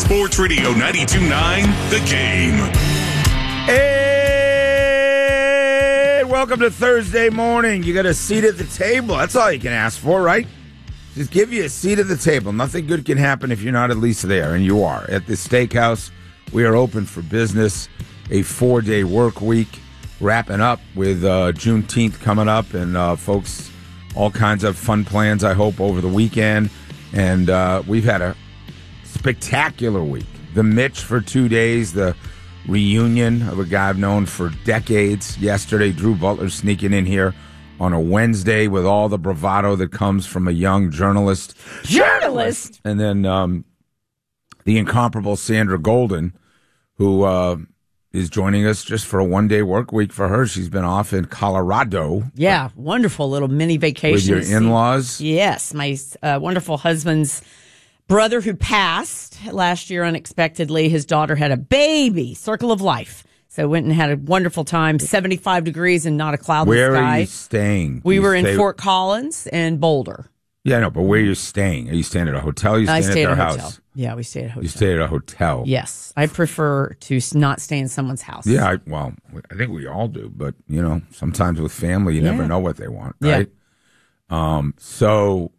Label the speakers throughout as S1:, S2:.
S1: Sports Radio 92.9, The Game.
S2: Hey, welcome to Thursday morning. You got a seat at the table. That's all you can ask for, right? Just give you a seat at the table. Nothing good can happen if you're not at least there, and you are. At the steakhouse, we are open for business. A 4-day work week, wrapping up with Juneteenth coming up, and folks, all kinds of fun plans, I hope, over the weekend. And we've had a spectacular week. The Mitch for 2 days, the reunion of a guy I've known for decades. Yesterday, Drew Butler sneaking in here on a Wednesday with all the bravado that comes from a young journalist.
S3: Journalist!
S2: And then the incomparable Sandra Golden, who is joining us just for a one-day work week for her. She's been off in Colorado.
S3: Yeah, wonderful little mini vacation.
S2: With your in-laws?
S3: Yes, my wonderful husband's brother who passed last year unexpectedly. His daughter had a baby, circle of life. So went and had a wonderful time, 75 degrees and not a cloud in the sky.
S2: Where are you staying?
S3: We were in Fort Collins and Boulder.
S2: Yeah, no, but where are you staying? Are you staying at a hotel? Are you staying at their house?
S3: Hotel. Yeah, we stayed at a hotel.
S2: You stay at a hotel?
S3: Yes. I prefer to not stay in someone's house.
S2: Yeah, I think we all do. But, sometimes with family, you never know what they want, right? Yeah. So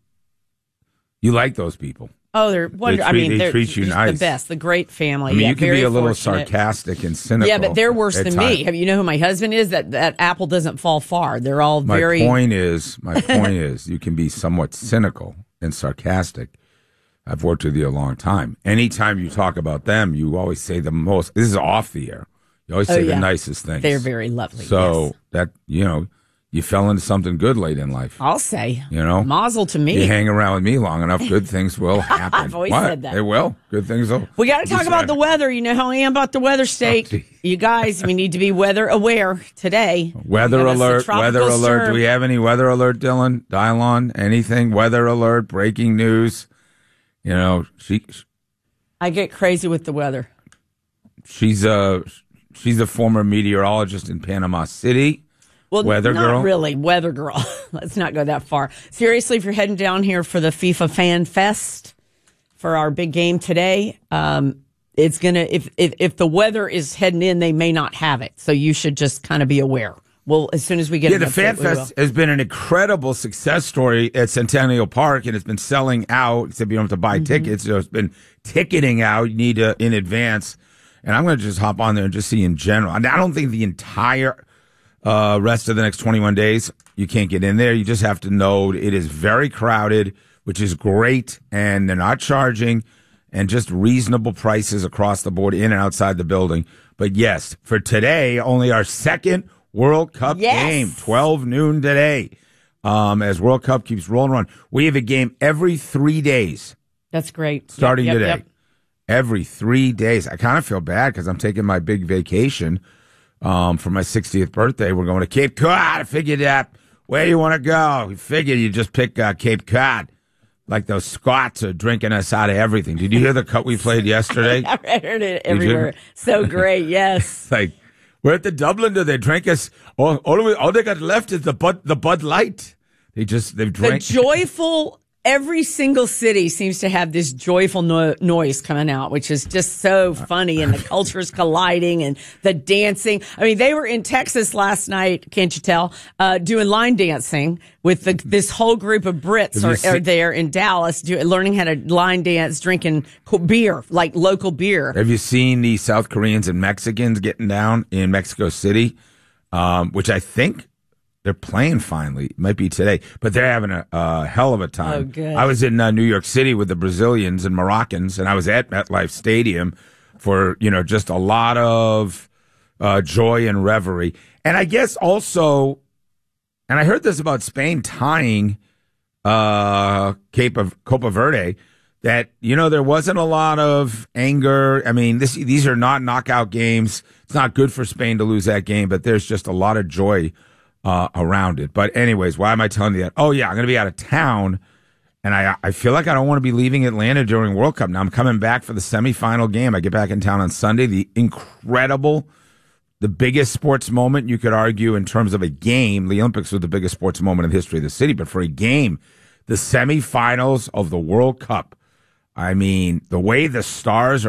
S2: you like those people?
S3: Oh, they're wonderful.
S2: They treat you nice.
S3: The best, the great family.
S2: You can be a little
S3: fortunate.
S2: Sarcastic and cynical.
S3: Yeah, but they're worse than me. You know who my husband is? That apple doesn't fall far. They're all very...
S2: My point is, you can be somewhat cynical and sarcastic. I've worked with you a long time. Anytime you talk about them, you always say the most... This is off the air. You always say the nicest things.
S3: They're very lovely,
S2: So that, you fell into something good late in life.
S3: I'll say. Mazel to me.
S2: You hang around with me long enough, good things will happen.
S3: I've always said that.
S2: They will. Good things will.
S3: We got to talk about the weather. You know how I am about the weather, Steak. You guys, we need to be weather aware today.
S2: Weather alert. Do we have any weather alert, Dylan? Dial on. Anything? Weather alert, breaking news.
S3: I get crazy with the weather.
S2: She's a former meteorologist in Panama City.
S3: Well,
S2: weather
S3: not
S2: girl?
S3: Really, weather girl. Let's not go that far. Seriously, if you're heading down here for the FIFA Fan Fest for our big game today, it's gonna if the weather is heading in, they may not have it. So you should just kind of be aware. Well, as soon as we get
S2: the Fan Fest has been an incredible success story at Centennial Park, and it's been selling out. Except you don't have to buy tickets. So it's been ticketing out. You need to in advance. And I'm going to just hop on there and just see in general. I don't think the entire rest of the next 21 days, you can't get in there. You just have to know it is very crowded, which is great, and they're not charging, and just reasonable prices across the board in and outside the building. But yes, for today, only our second World Cup game, 12 noon today, as World Cup keeps rolling around. We have a game every 3 days.
S3: That's great.
S2: Starting today. Yep. Every 3 days. I kind of feel bad because I'm taking my big vacation. For my 60th birthday, we're going to Cape Cod. I figured that. Where do you want to go? We figured you just pick Cape Cod. Like those Scots are drinking us out of everything. Did you hear the cut we played yesterday?
S3: I heard it everywhere. So great, yes.
S2: Like, we're at the Dublin. Do they drink us? All they got left is the Bud Light. They've drank.
S3: The joyful... Every single city seems to have this joyful noise coming out, which is just so funny, and the cultures colliding and the dancing. I mean, they were in Texas last night, can't you tell, doing line dancing with this whole group of Brits are there in Dallas learning how to line dance, drinking beer, like local beer.
S2: Have you seen the South Koreans and Mexicans getting down in Mexico City, which I think they're playing finally. It might be today, but they're having a hell of a time.
S3: Oh, good.
S2: I was in New York City with the Brazilians and Moroccans, and I was at MetLife Stadium for, just a lot of joy and revelry. And I guess also, and I heard this about Spain tying Copa Verde, that, there wasn't a lot of anger. I mean, these are not knockout games. It's not good for Spain to lose that game, but there's just a lot of joy around it. But anyways, why am I telling you that? Oh, yeah, I'm going to be out of town, and I feel like I don't want to be leaving Atlanta during World Cup. Now I'm coming back for the semifinal game. I get back in town on Sunday. The biggest sports moment, you could argue, in terms of a game. The Olympics was the biggest sports moment in the history of the city, but for a game, the semifinals of the World Cup, I mean, the way the stars are